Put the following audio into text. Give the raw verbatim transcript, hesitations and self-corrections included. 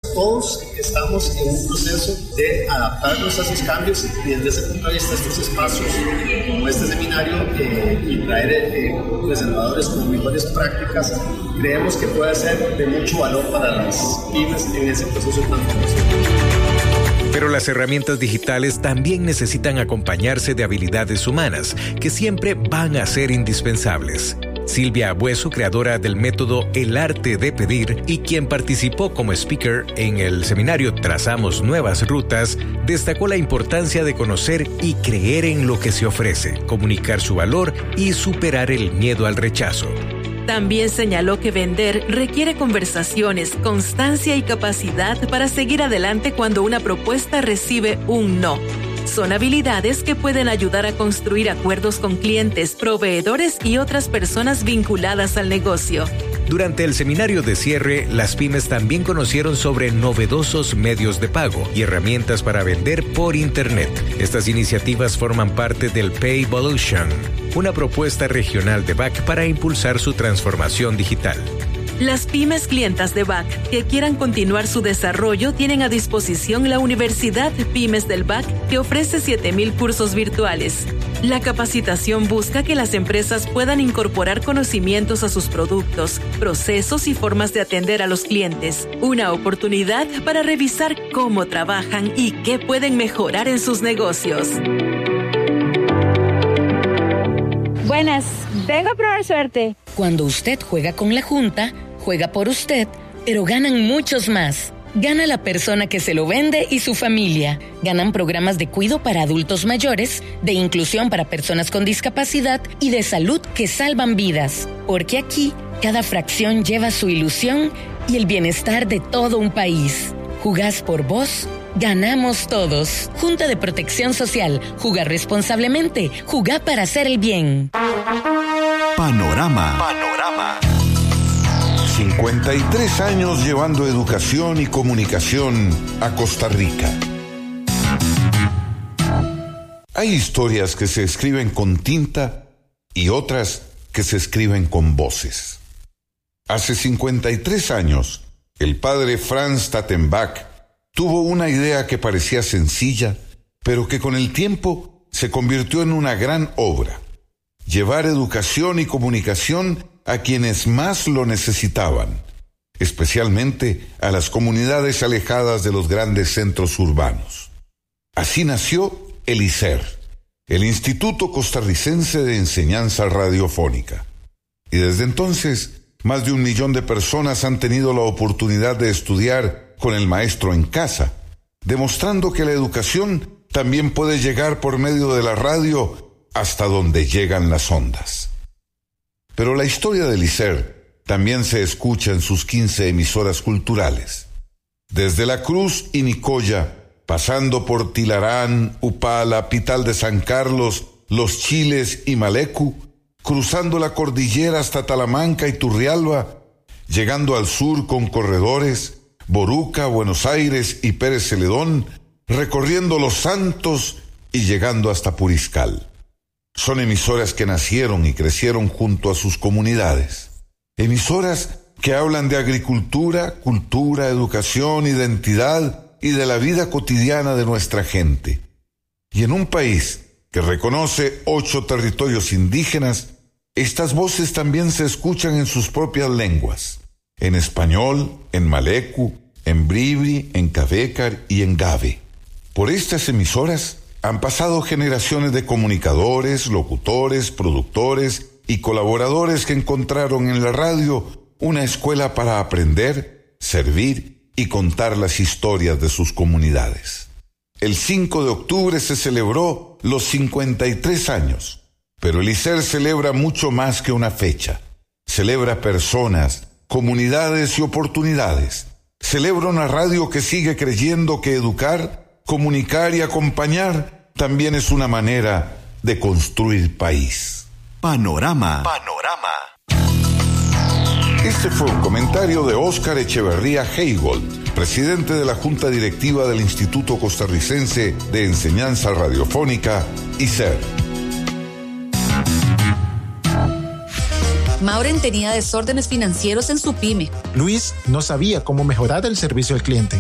Todos estamos en un proceso de adaptarnos a esos cambios y desde ese punto de vista estos espacios como este seminario eh, y traer eh, preservadores con mejores prácticas creemos que puede ser de mucho valor para las pymes en ese proceso de transformación. Pero las herramientas digitales también necesitan acompañarse de habilidades humanas que siempre van a ser indispensables. Silvia Abueso, creadora del método El Arte de Pedir y quien participó como speaker en el seminario Trazamos Nuevas Rutas, destacó la importancia de conocer y creer en lo que se ofrece, comunicar su valor y superar el miedo al rechazo. También señaló que vender requiere conversaciones, constancia y capacidad para seguir adelante cuando una propuesta recibe un no. Son habilidades que pueden ayudar a construir acuerdos con clientes, proveedores y otras personas vinculadas al negocio. Durante el seminario de cierre, las pymes también conocieron sobre novedosos medios de pago y herramientas para vender por Internet. Estas iniciativas forman parte del Payvolution, una propuesta regional de B A C para impulsar su transformación digital. Las pymes clientas de B A C que quieran continuar su desarrollo tienen a disposición la Universidad Pymes del B A C, que ofrece siete mil cursos virtuales. La capacitación busca que las empresas puedan incorporar conocimientos a sus productos, procesos y formas de atender a los clientes. Una oportunidad para revisar cómo trabajan y qué pueden mejorar en sus negocios. Buenas, vengo a probar suerte. Cuando usted juega con la Junta, juega por usted, pero ganan muchos más. Gana la persona que se lo vende y su familia. Ganan programas de cuidado para adultos mayores, de inclusión para personas con discapacidad y de salud que salvan vidas. Porque aquí, cada fracción lleva su ilusión y el bienestar de todo un país. ¿Jugás por vos? Ganamos todos. Junta de Protección Social. Jugar responsablemente. Jugá para hacer el bien. Panorama. Panorama. cincuenta y tres años llevando educación y comunicación a Costa Rica. Hay historias que se escriben con tinta y otras que se escriben con voces. Hace cincuenta y tres años, el padre Franz Tattenbach tuvo una idea que parecía sencilla, pero que con el tiempo se convirtió en una gran obra: llevar educación y comunicación a quienes más lo necesitaban, especialmente a las comunidades alejadas de los grandes centros urbanos. Así nació el I C E R, el Instituto Costarricense de Enseñanza Radiofónica. Y desde entonces, más de un millón de personas han tenido la oportunidad de estudiar con el maestro en casa, demostrando que la educación también puede llegar por medio de la radio hasta donde llegan las ondas. Pero la historia del I C E R también se escucha en sus quince emisoras culturales. Desde La Cruz y Nicoya, pasando por Tilarán, Upala, Pital de San Carlos, Los Chiles y Malecu, cruzando la cordillera hasta Talamanca y Turrialba, llegando al sur con Corredores, Boruca, Buenos Aires y Pérez Celedón, recorriendo Los Santos y llegando hasta Puriscal. Son emisoras que nacieron y crecieron junto a sus comunidades. Emisoras que hablan de agricultura, cultura, educación, identidad y de la vida cotidiana de nuestra gente. Y en un país que reconoce ocho territorios indígenas, estas voces también se escuchan en sus propias lenguas: en español, en malecu, en bribri, en cavécar y en gave. Por estas emisoras han pasado generaciones de comunicadores, locutores, productores y colaboradores que encontraron en la radio una escuela para aprender, servir y contar las historias de sus comunidades. El cinco de octubre se celebró los cincuenta y tres años, pero el I C E R celebra mucho más que una fecha. Celebra personas, comunidades y oportunidades. Celebra una radio que sigue creyendo que educar, comunicar y acompañar también es una manera de construir país. Panorama. Panorama. Este fue un comentario de Óscar Echeverría Heigold, presidente de la Junta Directiva del Instituto Costarricense de Enseñanza Radiofónica, I C E R. Mauren tenía desórdenes financieros en su pyme. Luis no sabía cómo mejorar el servicio al cliente.